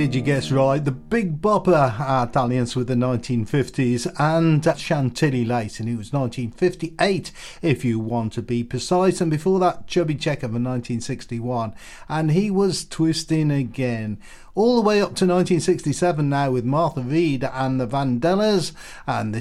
did you guess right? The Big Bopper Italians with the 1950s and Chantilly Lace, and it was 1958 if you want to be precise. And before that, Chubby Checker from 1961, and he was twisting again. All the way up to 1967 now with Martha Reed and the Vandellas, and this